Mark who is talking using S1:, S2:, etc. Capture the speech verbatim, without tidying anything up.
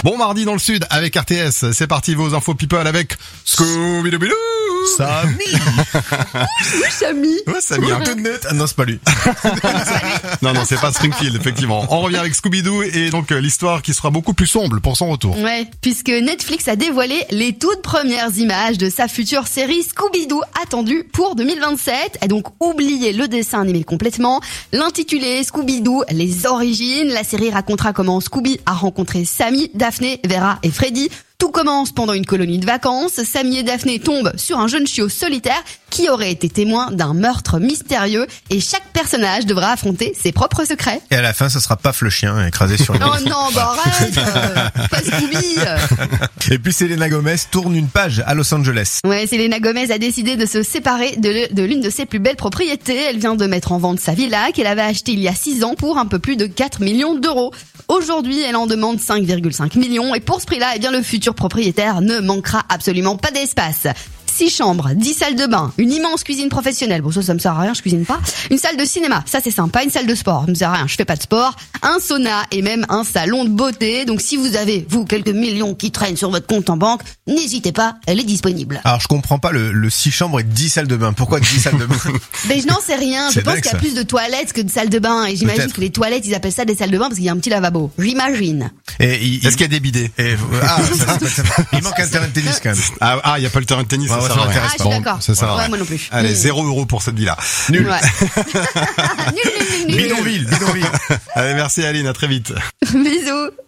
S1: Bon mardi dans le sud avec R T S. C'est parti vos infos people avec Scooby-Doo.
S2: Samy.
S3: Oui, Samy.
S1: Ouais, Samy.
S2: Un peu de net. Ah non, c'est pas lui.
S1: Non, non, c'est pas Springfield, effectivement. On revient avec Scooby-Doo et donc euh, l'histoire qui sera beaucoup plus sombre pour son retour.
S3: Ouais, puisque Netflix a dévoilé les toutes premières images de sa future série Scooby-Doo attendue pour deux mille vingt-sept. Et donc, oubliez le dessin animé complètement. L'intitulé Scooby-Doo, les origines. La série racontera comment Scooby a rencontré Sammy, Daphné, Vera et Freddy. Tout commence pendant une colonie de vacances. Sammy et Daphné tombent sur un jeune chiot solitaire qui aurait été témoin d'un meurtre mystérieux et chaque personnage devra affronter ses propres secrets.
S2: Et à la fin, ça sera Paf le chien écrasé sur une
S3: Oh non, bah arrête, euh, pas Scooby.
S2: Et puis Selena Gomez tourne une page à Los Angeles.
S3: Ouais, Selena Gomez a décidé de se séparer de, de l'une de ses plus belles propriétés. Elle vient de mettre en vente sa villa qu'elle avait achetée il y a six ans pour un peu plus de quatre millions d'euros. Aujourd'hui, elle en demande cinq virgule cinq millions et pour ce prix-là, eh bien le futur propriétaire ne manquera absolument pas d'espace. Six chambres, dix salles de bain, une immense cuisine professionnelle. Bon, ça, ça me sert à rien, je cuisine pas. Une salle de cinéma, ça c'est sympa. Une salle de sport, ça me sert à rien, je fais pas de sport. Un sauna et même un salon de beauté. Donc si vous avez, vous, quelques millions qui traînent sur votre compte en banque, n'hésitez pas, elle est disponible.
S2: Alors je comprends pas le, le six chambres et dix salles de bain. Pourquoi dix salles de bain?
S3: Ben je n'en sais rien. Je
S2: C'est
S3: pense
S2: dingue,
S3: qu'il y a
S2: ça.
S3: plus de toilettes que de salles de bain. Et j'imagine
S2: Peut-être.
S3: que les toilettes, ils appellent ça des salles de bain parce qu'il y a un petit lavabo. J'imagine.
S2: Et il,
S1: Est-ce qu'il y a des bidets?
S2: et, ah, ça, ça, ça, il manque un terrain de tennis quand même.
S1: Ah, ah, il y a pas le terrain de tennis,
S2: Ouais,
S1: ça
S2: ouais,
S1: sert
S2: ça
S1: à rien.
S2: m'intéresse
S3: Ah, je suis
S2: pas.
S3: d'accord.
S1: Ça sert à
S3: Ouais,
S1: rien.
S3: moi non plus.
S1: Allez,
S3: Mm.
S1: zéro euro pour cette villa.
S2: Nul.
S3: Ouais. Nul, nul, nul, nul.
S2: Bidonville, bidonville.
S1: Allez, merci Aline, à très vite.
S3: Bisous.